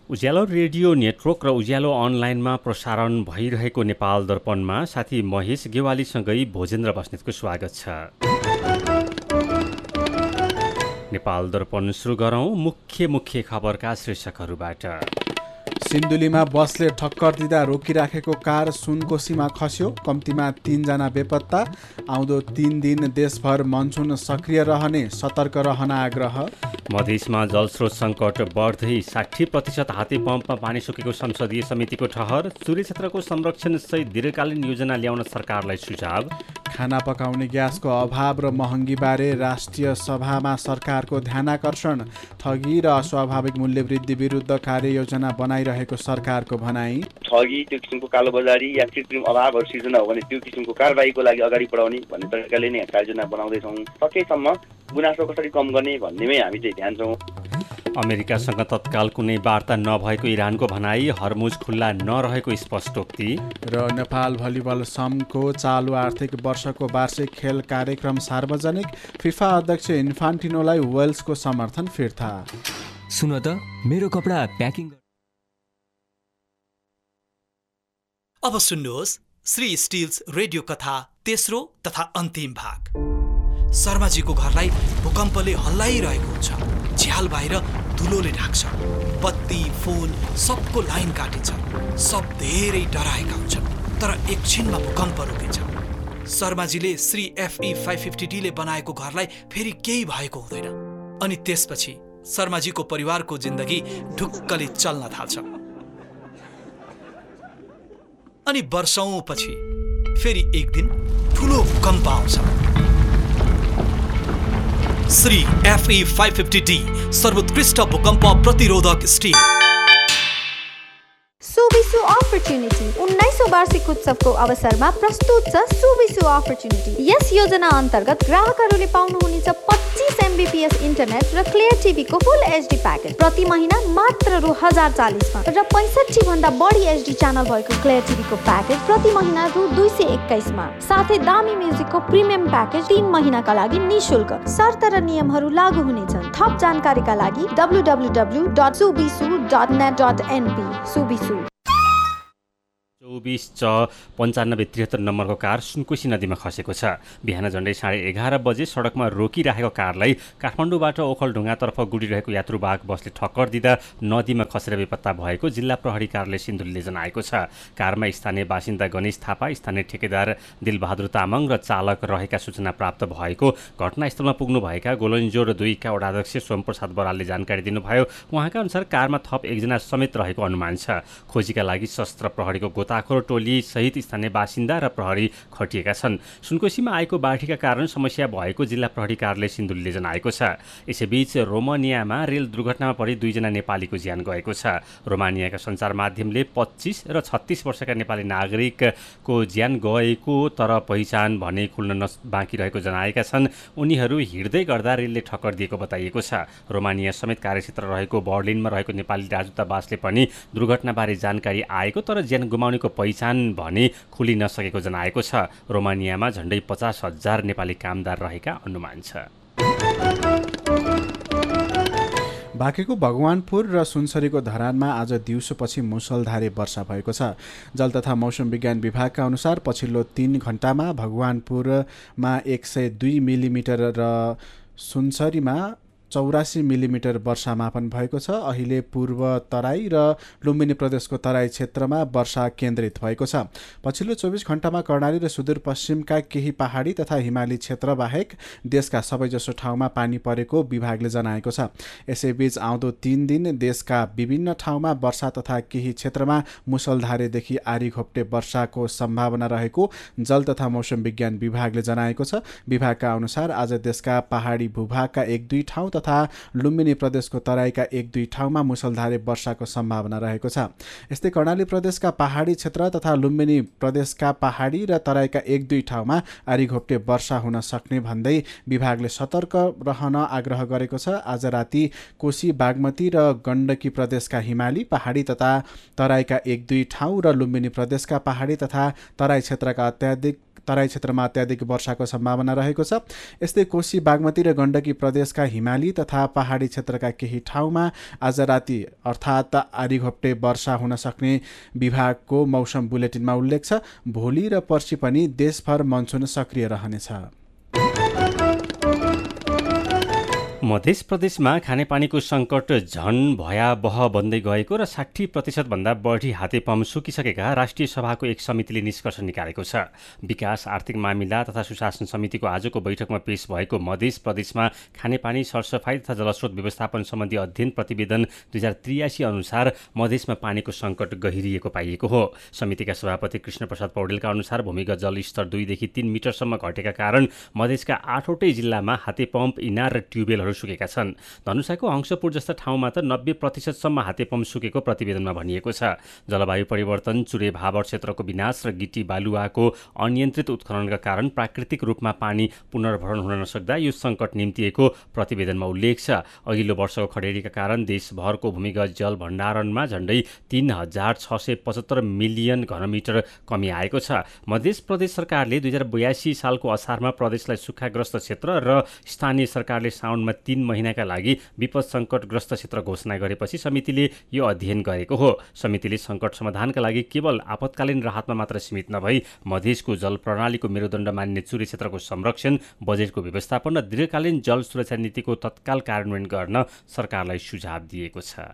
उज्यालो radio network र उज्यालो अनलाइनमा प्रसारण भइरहेको नेपाल दर्पणमा साथी महेश गेवालीसँगै भोजेन्द्र बस्नेतको स्वागत छ। नेपाल दर्पण सुरु गरौँ मुख्य खबरका शीर्षकहरूबाट। सिन्धुलीमा बसले ठक्कर दिँदा रोकिराखेको कार सुनकोसीमा खस्यो, कम्तीमा 3 जना बेपत्ता। आउँदो 3 दिन देशभर मनसुन सक्रिय रहने, सतर्क रहन आग्रह। मधेसमा जलस्रोत सङ्कट बढ्दै 60% हाते पम्पमा पानी सुकेको संसदीय समितिको ठहर। सूर्य क्षेत्रको संरक्षण सहित दीर्घकालीन योजना ल्याउन सरकारलाई सुझाव। खाना पकाउने ग्यासको अभाव र महँगीबारे राष्ट्रिय सभामा सरकारको ध्यानाकर्षण। ठगी र अस्वाभाविक मूल्यवृद्धि विरुद्ध कार्ययोजना बनाइरहेको सरकारको भनाई। ठगी, त्यो किसिमको कालोबजारी या कृत्रिम अभावहरू सिर्जना हो भने त्यो किसिमको कारबाहीको लागि अगाडि बढाउने भन्ने तरिकाले नै कार्ययोजना बनाउँदैछौँ। सकेसम्म गुनासो कसरी कम गर्ने भन्नेमै हामी चाहिँ ध्यान छौँ। अमेरिकासँग तत्काल कुनै वार्ता नभएको इरानको भनाई, हर्मुज खुल्ला नरहेको स्पष्टोक्ति। र नेपाल भलिबल संघको चालु आर्थिक वर्षको वार्षिक खेल कार्यक्रम सार्वजनिक। फिफा अध्यक्ष इन्फान्टिनोलाई वेल्सको समर्थन फिर्ता। सुन त मेरो कपडा प्याकिङ। अब सुन्नुहोस् श्री स्टिल्स रेडियो कथा तेस्रो तथा अन्तिम भाग। शर्माजीको घरलाई भूकम्पले हल्लाइरहेको हुन्छ। झ्याल बाहिर धुलोले ढाक्छ। बत्ती, फोन सबको लाइन काटिन्छ। सब धेरै डराएका हुन्छन्, तर एकछिनमा भूकम्प रोकिन्छ। शर्माजीले श्री FE 550D ले बनाएको घरलाई फेरि केही भएको हुँदैन। अनि त्यसपछि शर्माजीको परिवारको जिन्दगी ढुक्कले चल्न थाल्छ। अनि वर्षौंपछि फेरि एक दिन ठुलो भूकम्प आउँछ। श्री FE 550D सर्वोत्कृष्ट भूकम्प प्रतिरोधक स्टिल। सुबिसु अपर्च्युनिटी 19औं वार्षिक उत्सवको अवसरमा प्रस्तुत छ सुबिसु अपर्च्युनिटी। यस योजना अन्तर्गत ग्राहकहरूले पाउनुहुनेछ 25 Mbps इन्टरनेट र क्लियर टिभीको फुल HD प्याकेज प्रति महिना मात्र रु 1040 मा र 65 भन्दा बढी HD च्यानल भएको क्लियर टिभीको प्याकेज प्रति महिना रु 221 मा। साथै दामी म्युजिकको प्रिमियम प्याकेज 3 महिनाका लागि निशुल्क। शर्त र नियमहरू लागू हुनेछन्। थप जानकारीका लागि www.subisu.net.np। सुबिसु 24/9573 नम्बरको कार सुनकोशी नदीमा खसेको छ। बिहान झन्डै 11:30 बजे सडकमा रोकिराखेको कारलाई काठमाडौँबाट ओखलढुङ्गातर्फ गुडिरहेको यात्रुवाहक बसले ठक्कर दिँदा नदीमा खसेर बेपत्ता भएको जिल्ला प्रहरी कार्यालय सिन्धुलीले जनाएको छ। कारमा स्थानीय बासिन्दा गणेश थापा, स्थानीय ठेकेदार दिलबहादुर तामाङ र चालक रहेका सूचना प्राप्त भएको घटनास्थलमा पुग्नुभएका गोलन्जोर 2 का वडाध्यक्ष सोमप्रसाद बरालले जानकारी दिनुभयो। उहाँका अनुसार कारमा थप एकजना समेत रहेको अनुमान छ। खोजीका लागि शस्त्र प्रहरीको गोताखोर टोली सहित स्थानीय बासिन्दा र प्रहरी खटिएका छन्। सुनकोशीमा आएको बाढीका कारण समस्या भएको जिल्ला प्रहरी कार्यालय सिन्धुलीले जनाएको छ। यसैबीच रोमानियामा रेल दुर्घटनामा परि 2 जना नेपालीको ज्यान गएको छ। रोमानियाका सञ्चार माध्यमले 25 र 36 वर्षका नेपाली नागरिकको ज्यान गएको तर पहिचान भने खुल्न बाँकी रहेको जनाएका छन्। उनीहरू हिँड्दै गर्दा रेलले ठक्कर दिएको बताइएको छ। रोमानिया समेत कार्यक्षेत्र रहेको बर्लिनमा रहेको नेपाली राजदूतावासले पनि दुर्घटनाबारे जानकारी आएको तर ज्यान गुमाउनेको पहिचान भने खुली नसकेको जनाएको छ। रोमानियामा झन्डै 50,000 नेपाली कामदार रहेका अनुमान छ। बाँकेको भगवानपुर र सुनसरीको धरानमा आज दिउँसोपछि मुसलधारे वर्षा भएको छ। जल तथा मौसम विज्ञान विभागका अनुसार पछिल्लो 3 घण्टामा भगवानपुरमा 102 मिलिमिटर र सुनसरीमा 84 मिलिमिटर वर्षामापन भएको छ। अहिले पूर्व तराई र लुम्बिनी प्रदेशको तराई क्षेत्रमा वर्षा केन्द्रित भएको छ। पछिल्लो 24 घण्टामा कर्णाली र सुदूरपश्चिमका केही पहाडी तथा हिमाली क्षेत्र बाहेक देशका सबैजसो ठाउँमा पानी परेको विभागले जनाएको छ। यसैबीच आउँदो 3 दिन देशका विभिन्न ठाउँमा वर्षा तथा केही क्षेत्रमा मुसलधारेदेखि आरी घोप्टे वर्षाको सम्भावना रहेको जल तथा मौसम विज्ञान विभागले जनाएको छ। विभागका अनुसार आज देशका पहाडी भूभागका 1-2 ठाउँ तथा लुम्बिनी प्रदेशको तराईका 1-2 ठाउँमा मुसलधारे वर्षाको सम्भावना रहेको छ। यस्तै कर्णाली प्रदेशका पहाडी क्षेत्र तथा लुम्बिनी प्रदेशका पहाडी र तराईका 1-2 ठाउँमा आरीघोप्टे वर्षा हुन सक्ने भन्दै विभागले सतर्क रहन आग्रह गरेको छ। आज राति कोशी, बागमती र गण्डकी प्रदेशका हिमाली, पहाडी तथा तराईका 1-2 ठाउँ र लुम्बिनी प्रदेशका पहाडी तथा तराई क्षेत्रका तराई क्षेत्रमा अत्याधिक वर्षाको सम्भावना रहेको छ। यस्तै कोशी, बागमती र गण्डकी प्रदेशका हिमाली तथा पहाडी क्षेत्रका केही ठाउँमा आज राति अर्थात् आरीघोप्टे वर्षा हुन सक्ने विभागको मौसम बुलेटिनमा उल्लेख छ। भोलि र पर्सि पनि देशभर मनसुन सक्रिय रहनेछ। मध्य प्रदेशमा खानेपानीको सङ्कट झन भयावह बन्दै गएको र 60% बढी हातेपम्प सुकिसकेका राष्ट्रिय सभाको एक समितिले निष्कर्ष निकालेको छ। विकास, आर्थिक मामिला तथा सुशासन समितिको आजको बैठकमा पेश भएको मध्य प्रदेशमा खानेपानी, सरसफाई तथा जलस्रोत व्यवस्थापन सम्बन्धी अध्ययन प्रतिवेदन 2083 अनुसार मधेसमा पानीको सङ्कट गहिरिएको पाइएको हो। समितिका सभापति कृष्णप्रसाद पौडेलका अनुसार भूमिगत जलस्तर 2 देखि 3 मिटरसम्म घटेका कारण मधेसका 8वटै जिल्लामा हातेपम्प, इनार र ट्युबवेलहरू सुकेका छन्। धनुषाको हंसपुर जस्ता ठाउँमा त 90% हातेपम्प सुकेको प्रतिवेदनमा भनिएको छ। जलवायु परिवर्तन, चुरे भाबर क्षेत्रको विनाश र गिटी बालुवाको अनियन्त्रित उत्खननका कारण प्राकृतिक रूपमा पानी पुनर्भरण हुन नसक्दा यो सङ्कट निम्तिएको प्रतिवेदनमा उल्लेख छ। अघिल्लो वर्षको खडेरीका कारण देशभरको भूमिगत जल भण्डारणमा झण्डै 3675 मिलियन घनमिटर कमी आएको छ। मध्य प्रदेश सरकारले 2082 सालको असारमा प्रदेशलाई सुक्खाग्रस्त क्षेत्र र स्थानीय सरकारले साउनमा 3 महिनाका लागि विपद सङ्कटग्रस्त क्षेत्र घोषणा गरेपछि समितिले यो अध्ययन गरेको हो। समितिले सङ्कट समाधानका लागि केवल आपतकालीन राहतमा मात्र सीमित नभई मधेसको जल प्रणालीको मेरुदण्ड मानिने चुरे क्षेत्रको संरक्षण, बजेटको व्यवस्थापन र दीर्घकालीन जल सुरक्षा नीतिको तत्काल कार्यान्वयन गर्न सरकारलाई सुझाव दिएको छ।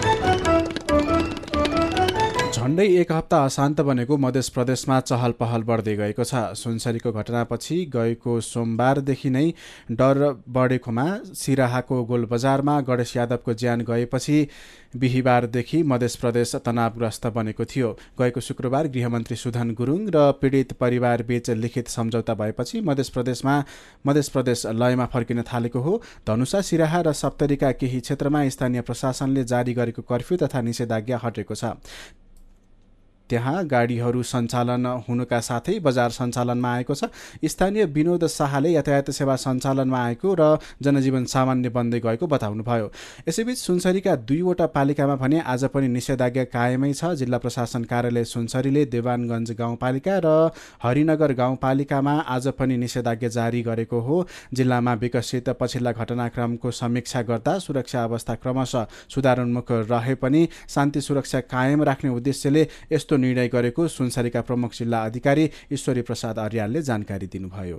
झण्डै एक हप्ता अशान्त बनेको मध्य प्रदेशमा चहल पहल बढ्दै गएको छ। सुनसरीको घटनापछि गएको सोमबारदेखि नै डर बढेकोमा सिराहाको गोलबजारमा गणेश यादवको ज्यान गएपछि बिहिबारदेखि मध्य प्रदेश तनावग्रस्त बनेको थियो। गएको शुक्रबार गृहमन्त्री सुधन गुरुङ र पीडित परिवारबीच लिखित सम्झौता भएपछि मध्य प्रदेश लयमा फर्किन थालेको हो। धनुषा, सिराहा र सप्तरीका केही क्षेत्रमा स्थानीय प्रशासनले जारी गरेको कर्फ्यू तथा निषेधाज्ञा हटेको छ। त्यहाँ गाडीहरू सञ्चालन हुनुका साथै बजार सञ्चालनमा आएको छ। स्थानीय विनोद शाहले यातायात सेवा सञ्चालनमा आएको र जनजीवन सामान्य बन्दै गएको बताउनुभयो। यसैबीच सुनसरीका 2वटा पालिकामा भने आज पनि निषेधाज्ञा कायमै छ। जिल्ला प्रशासन कार्यालय सुनसरीले देवानगञ्ज गाउँपालिका र हरिनगर गाउँपालिकामा आज पनि निषेधाज्ञा जारी गरेको हो। जिल्लामा विकसित पछिल्ला घटनाक्रमको समीक्षा गर्दा सुरक्षा अवस्था क्रमशः सुधारोन्मुख रहे पनि शान्ति सुरक्षा कायम राख्ने उद्देश्यले यस्तो निर्णय गरेको सुनसरीका प्रमुख जिल्ला अधिकारी ईश्वरी प्रसाद अर्यालले जानकारी दिनुभयो।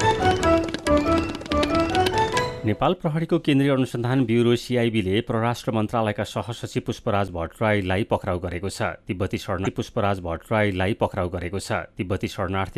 नेपाल प्रहरीको केन्द्रीय अनुसन्धान ब्युरो CIB ले परराष्ट्र मन्त्रालयका सहसचिव पुष्पराज भट्टराईलाई पक्राउ गरेको छ। तिब्बती शरणार्थी